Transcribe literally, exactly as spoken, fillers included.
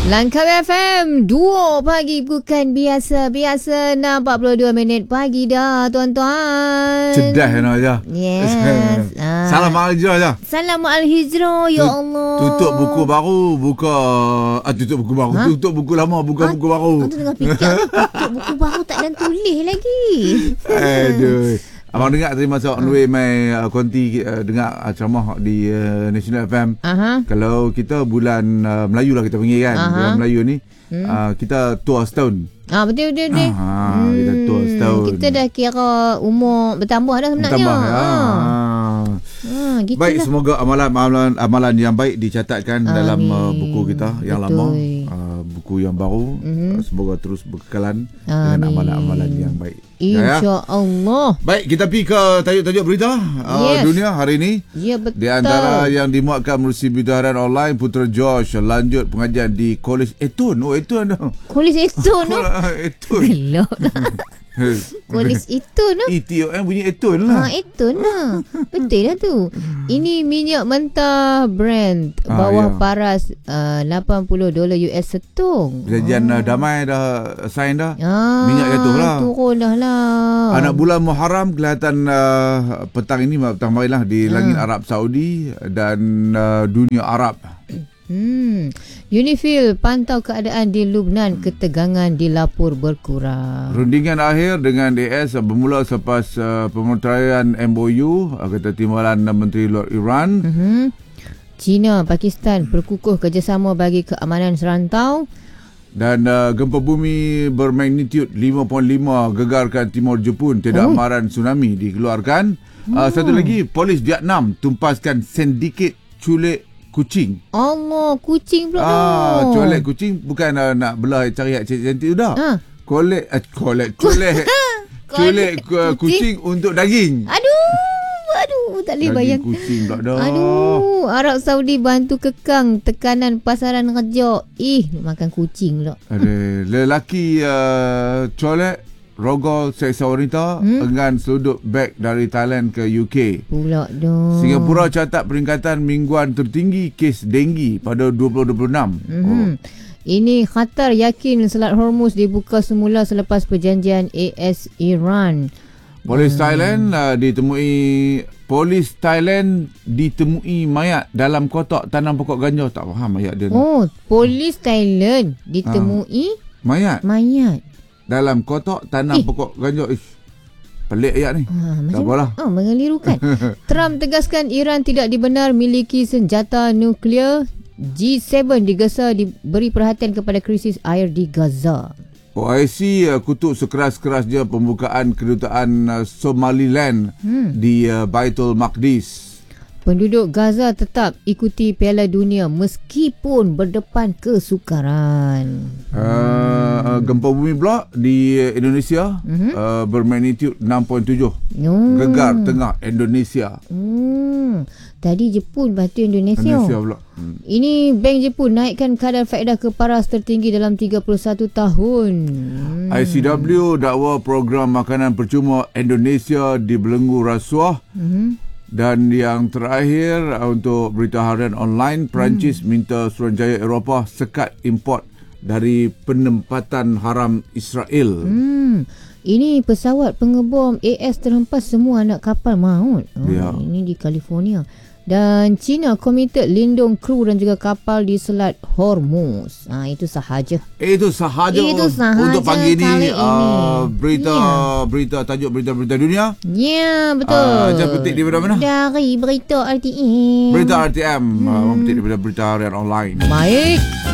Langkah F M dua pagi bukan biasa. Biasa enam empat puluh dua minit pagi dah tuan-tuan. Cedah ya Naja. Yes. ah. Salam al-hijrah Naja. Salam al-hijrah ya Allah. Tutup buku baru, buka ah, tutup buku baru. Ha? Tutup buku lama, buka ha? buku baru. Aku tengah fikir tutup buku baru tak ada tulis lagi. Aduh. Abang dengar tadi masa on the way mai uh, konti uh, dengar uh, ceramah di uh, National F M. Aha. Kalau kita bulan uh, Melayu lah kita panggil kan. Aha. Bulan Melayu ni hmm. uh, kita tua setahun. Ah betul betul betul. Ha, hmm. kita tua setahun. Kita dah kira umur bertambah dah sebenarnya. Bertambah. Ha. Ha, gitu baik, lah. semoga amalan-amalan amalan yang baik dicatatkan Amin. dalam uh, buku kita yang betul. lama, uh, buku yang baru. Mm-hmm. Uh, semoga terus berkekalan Amin. dengan amalan-amalan yang baik. InsyaAllah. Ya? Baik, kita pergi ke tajuk-tajuk berita uh, yes. dunia hari ini. Ya, betul. Di antara yang dimuatkan melalui berita harian online, Putera George lanjut pengajian di Kolej Eton. Oh, Eton dah. Kolej Eton tu. Eton. Gelap lah. Kolej Eton tu. E T O N bunyi Eton lah. Ha, Eton lah. Betul lah tu. Ini minyak mentah Brent ah, bawah ya. paras uh, lapan puluh dolar U S setung. Perjanjian oh. uh, damai dah sign dah. Ah, minyak jatuh lah. Turun dah lah. Anak bulan Muharram kelihatan uh, petang ini petang main lah di langit hmm. Arab Saudi dan uh, dunia Arab. Hmm. Unifil pantau keadaan di Lubnan, ketegangan dilapor berkurang. Rundingan akhir dengan A S bermula selepas uh, pemerintaian M O U uh, kata timbalan Menteri Luar Iran. Mm-hmm. China, Pakistan berkukuh kerjasama bagi keamanan serantau. Dan uh, gempa bumi bermagnitud lima perpuluhan lima gegarkan timur Jepun. Tidak oh. amaran tsunami dikeluarkan. Oh. Uh, satu lagi, polis Vietnam tumpaskan sindiket culik kucing. Allah, kucing pula ah, tu. Colek kucing bukan uh, nak belah cari hak cantik tu dah. Ha. Kolek, uh, kolek, colek. Colek uh, kucing untuk daging. Aduh, aduh, tak boleh bayang. Daging kucing pula dah. Aduh, Arab Saudi bantu kekang tekanan pasaran kerja. Ih, makan kucing pula. Ada lelaki uh, colek rogol seksa wanita hmm? enggan seluduk beg dari Thailand ke U K. Pula dah. Singapura catat peringkatan mingguan tertinggi kes denggi pada dua ribu dua puluh enam. Mm-hmm. Oh. Ini Qatar yakin Selat Hormuz dibuka semula selepas perjanjian A S Iran. Polis hmm. Thailand uh, ditemui Polis Thailand ditemui mayat dalam kotak tanam pokok ganja. Tak faham mayat dia. Oh, polis Thailand ditemui ha. mayat. Mayat dalam kotak tanam eh. pokok ganja. Ish, pelik ayat ni. Ha, tak apalah. Oh, mengelirukan. Trump tegaskan Iran tidak dibenar miliki senjata nuklear. G tujuh digesa diberi perhatian kepada krisis air di Gaza. O I C uh, kutuk sekeras-kerasnya pembukaan kedutaan uh, Somaliland hmm. di uh, Baitul Maqdis. Penduduk Gaza tetap ikuti Piala Dunia meskipun berdepan kesukaran. Uh, uh, gempa bumi pula di Indonesia uh-huh. uh, bermagnitud enam perpuluhan tujuh. Oh. Gegar tengah Indonesia. Hmm. Tadi Jepun, lepas tu Indonesia. Indonesia pula. Hmm. Ini Bank Jepun naikkan kadar faedah ke paras tertinggi dalam tiga puluh satu tahun. Hmm. I C W dakwa program makanan percuma Indonesia dibelenggu rasuah. Hmm. Dan yang terakhir untuk berita harian online, Perancis hmm. minta Suruhanjaya Eropah sekat import dari penempatan haram Israel. Hmm. Ini pesawat pengebom A S terhempas semua anak kapal maut. Oh, ya. Ini di California. Dan China komited lindung kru dan juga kapal di Selat Hormuz. Ha, itu sahaja. Itu sahaja, itu sahaja untuk pagi ini, ini. Uh, berita yeah. berita tajuk berita-berita dunia. Ya, yeah, betul. Uh, jangan petik di mana-mana. Dari berita R T M. Berita R T M. Hmm. Uh, petik di berita harian online. Baik.